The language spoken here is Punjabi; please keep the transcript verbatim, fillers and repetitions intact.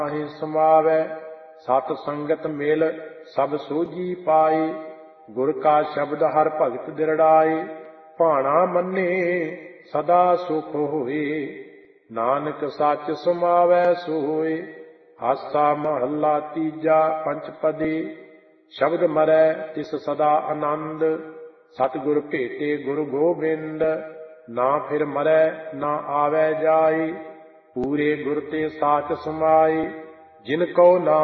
ਨਾਹੀ ਸਮਾਵੈ। ਸਤ ਸੰਗਤ ਮਿਲ ਸਭ ਸੋਝੀ ਪਾਈ। ਗੁਰ ਕਾ ਸ਼ਬਦ ਹਰ ਭਗਤ ਦਿਰੜਾਈ। ਭਾਣਾ ਮੰਨੇ ਸਦਾ ਸੁਖ ਹੋਏ। ਨਾਨਕ ਸੱਚ ਸਮਾਵੈ ਸੋਏ। ਆਸਾ ਮਹੱਲਾ ਤੀਜਾ ਪੰਚਪਦੀ। ਸ਼ਬਦ ਮਰੈ ਤਿਸ ਸਦਾ ਆਨੰਦ। ਸਤਿਗੁਰ ਭੇਟੇ ਗੁਰੂ ਗੋਬਿੰਦ। ਨਾ ਫਿਰ ਮਰੈ ਨਾ ਆਵੈ ਜਾਈ। ਪੂਰੇ ਗੁਰ ਤੇ ਸਾਚ ਸਮਾਈ। ਜਿਨ ਕਉ ਨਾਮ